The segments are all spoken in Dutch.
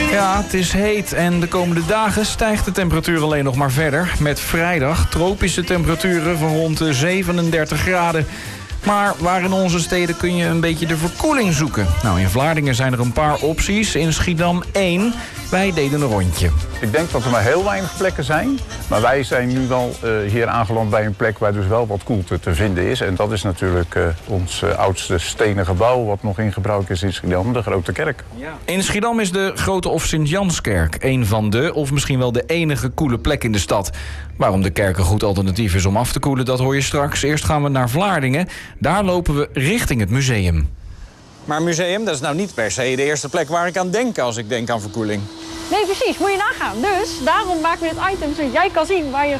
Ja, het is heet en de komende dagen stijgt de temperatuur alleen nog maar verder. Met vrijdag tropische temperaturen van rond de 37 graden. Maar waar in onze steden kun je een beetje de verkoeling zoeken? Nou, in Vlaardingen zijn er een paar opties. In Schiedam 1. Wij deden een rondje. Ik denk dat er maar heel weinig plekken zijn. Maar wij zijn nu wel hier aangeland bij een plek waar dus wel wat koelte te vinden is. En dat is natuurlijk ons oudste stenen gebouw wat nog in gebruik is in Schiedam, de Grote Kerk. Ja. In Schiedam is de Grote of Sint-Janskerk een van de, of misschien wel de enige koele plek in de stad. Waarom de kerk een goed alternatief is om af te koelen, dat hoor je straks. Eerst gaan we naar Vlaardingen. Daar lopen we richting het museum. Maar een museum, dat is nou niet per se de eerste plek waar ik aan denk als ik denk aan verkoeling. Nee, precies. Moet je nagaan. Dus daarom maken we dit item zodat jij kan zien waar je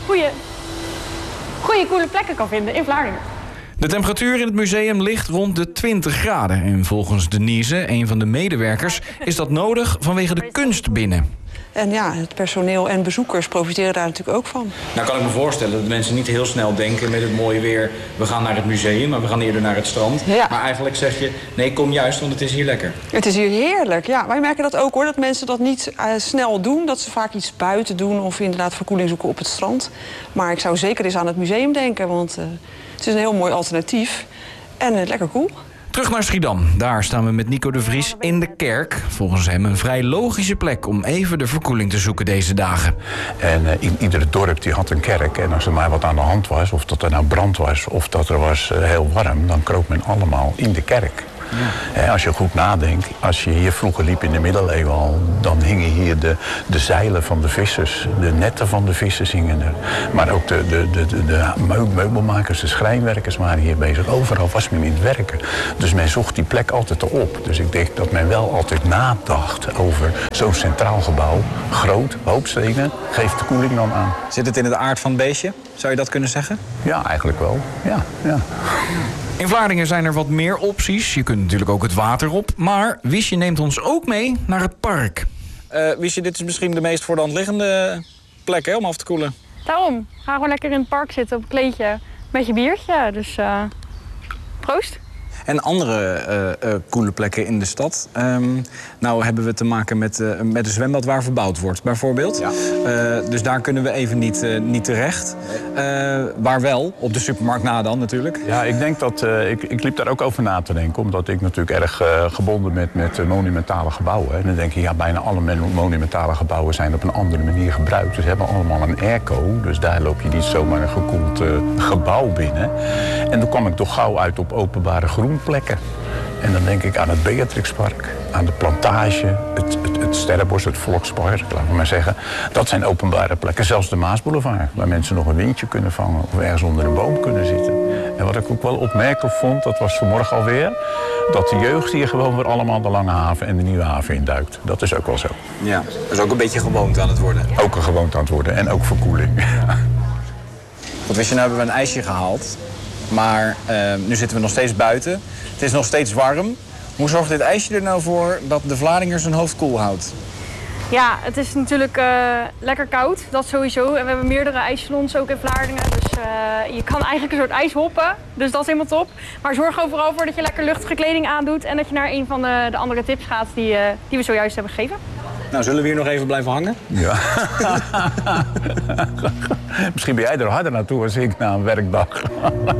goede koele plekken kan vinden in Vlaardingen. De temperatuur in het museum ligt rond de 20 graden. En volgens Denise, een van de medewerkers, is dat nodig vanwege de kunst binnen. En ja, het personeel en bezoekers profiteren daar natuurlijk ook van. Nou kan ik me voorstellen dat mensen niet heel snel denken met het mooie weer, we gaan naar het museum, maar we gaan eerder naar het strand. Ja. Maar eigenlijk zeg je, nee, kom juist, want het is hier lekker. Het is hier heerlijk, ja. Wij merken dat ook hoor, dat mensen dat niet snel doen. Dat ze vaak iets buiten doen of inderdaad verkoeling zoeken op het strand. Maar ik zou zeker eens aan het museum denken, want het is een heel mooi alternatief. En lekker koel. Terug naar Schiedam. Daar staan we met Nico de Vries in de kerk. Volgens hem een vrij logische plek om even de verkoeling te zoeken deze dagen. En in iedere dorp die had een kerk. En als er maar wat aan de hand was, of dat er nou brand was, of dat er was heel warm, dan kroop men allemaal in de kerk. Ja. Als je goed nadenkt, als je hier vroeger liep in de middeleeuwen al, dan hingen hier de zeilen van de vissers, de netten van de vissers hingen er. Maar ook de meubelmakers, de schrijnwerkers waren hier bezig. Overal was men in het werken. Dus men zocht die plek altijd erop. Dus ik denk dat men wel altijd nadacht over zo'n centraal gebouw. Groot, hoopstenen, geeft de koeling dan aan. Zit het in het aard van het beestje? Zou je dat kunnen zeggen? Ja, eigenlijk wel. Ja. In Vlaardingen zijn er wat meer opties. Je kunt natuurlijk ook het water op. Maar Wiesje neemt ons ook mee naar het park. Wiesje, dit is misschien de meest voor de hand liggende plek hè, om af te koelen. Daarom. Ga gewoon lekker in het park zitten op een kleedje met je biertje. Dus proost. En andere koele plekken in de stad. Nou hebben we te maken met een zwembad waar verbouwd wordt, bijvoorbeeld. Ja. Dus daar kunnen we even niet terecht. Waar wel, op de supermarkt na dan natuurlijk. Ja, ik denk dat ik liep daar ook over na te denken. Omdat ik natuurlijk erg gebonden met monumentale gebouwen. En dan denk je, ja, bijna alle monumentale gebouwen zijn op een andere manier gebruikt. Dus ze hebben allemaal een airco. Dus daar loop je niet zomaar een gekoeld gebouw binnen. En dan kwam ik toch gauw uit op openbare groenplekken. En dan denk ik aan het Beatrixpark, aan de Plantage, het Sterrenbos, het Volkspark, laten we maar zeggen. Dat zijn openbare plekken, zelfs de Maasboulevard, waar mensen nog een windje kunnen vangen of ergens onder een boom kunnen zitten. En wat ik ook wel opmerkelijk vond, dat was vanmorgen alweer, dat de jeugd hier gewoon weer allemaal de Lange Haven en de Nieuwe Haven induikt. Dat is ook wel zo. Ja, dat is ook een beetje gewoonte aan het worden. Ook een gewoonte aan het worden en ook verkoeling. Goed, wist je, nou hebben we een ijsje gehaald. Maar nu zitten we nog steeds buiten. Het is nog steeds warm. Hoe zorgt dit ijsje er nou voor dat de Vlaardinger zijn hoofd koel houdt? Ja, het is natuurlijk lekker koud, dat sowieso. En we hebben meerdere ijssalons ook in Vlaardingen. Dus je kan eigenlijk een soort ijs hoppen. Dus dat is helemaal top. Maar zorg overal voor dat je lekker luchtige kleding aandoet. En dat je naar een van de andere tips gaat die we zojuist hebben gegeven. Nou, zullen we hier nog even blijven hangen? Ja. Misschien ben jij er harder naartoe als ik na een werkdag.